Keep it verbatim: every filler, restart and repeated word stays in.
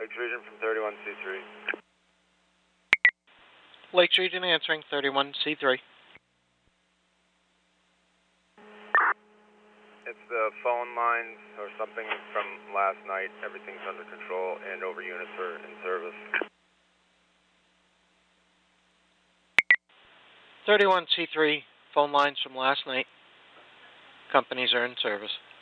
Lakes Region from thirty-one C three. Lakes Region answering, thirty-one C three. It's the phone lines or something from last night. Everything's under control and over units are in service. thirty-one C three, phone lines from last night. Companies are in service.